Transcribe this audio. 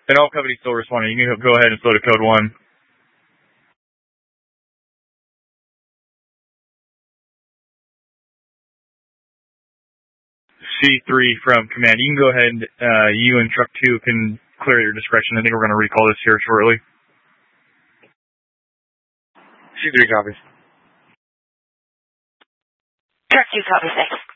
And all companies still responding. You can go ahead and slow to code 1. C3 from command. You can go ahead and you and truck 2 can clear your discretion. I think we're going to recall this here shortly. C3 copies. Truck 2 copies, thanks.